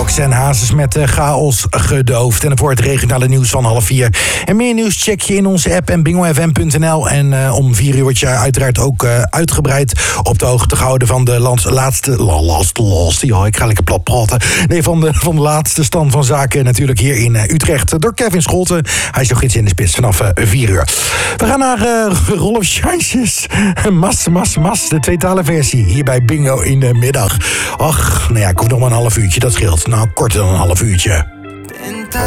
Fox en Hazes met chaos gedoofd. En voor het regionale nieuws van 3:30. En meer nieuws check je in onze app en bingofm.nl. En om 4 uur word je uiteraard ook uitgebreid op de hoogte gehouden van de laatste. Ja, ik ga lekker plat praten. Nee, van de laatste stand van zaken natuurlijk hier in Utrecht. Door Kevin Scholten. Hij is nog iets in de spits vanaf 4 uur. We gaan naar Rolf Scheintjes. Mas, de tweetale versie. Hier bij Bingo in de middag. Ach, nou ja, ik hoef nog maar een half uurtje. Dat scheelt. Nou, korter dan een half uurtje.